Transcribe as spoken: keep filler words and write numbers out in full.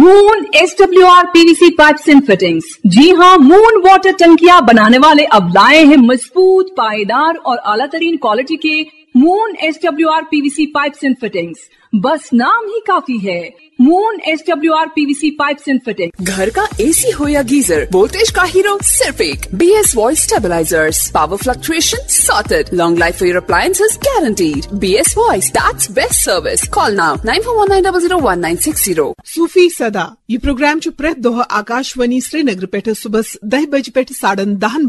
Moon S W R PVC pipes and fittings. जी हाँ, moon water टंकियां बनाने वाले अब लाए हैं मजबूत, पायदार और आला तरीन क्वालिटी के moon S W R PVC pipes and fittings. बस नाम ही काफी है, moon S W R PVC pipes and fittings. घर का एसी हो या गीजर, वोल्टेज का हीरो सिर्फ एक BS voice stabilisers. Power fluctuation sorted, long life for your appliances guaranteed. BS voice, that's best service. Call now nine four one nine zero zero one nine six zero. सूफी सदा यह programme च प्रत दोह आकाशवाणी श्रीनगर पे सुबह दह बजे पे साढ़न दहन